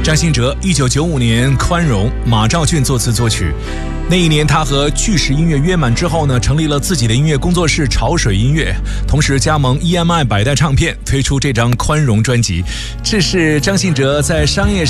张信哲1995年《宽容》，马兆骏作词作曲。那一年他和巨石音乐约满之后呢，成立了自己的音乐工作室潮水音乐，同时加盟 EMI 百代唱片，推出这张《宽容》专辑。这是张信哲在商业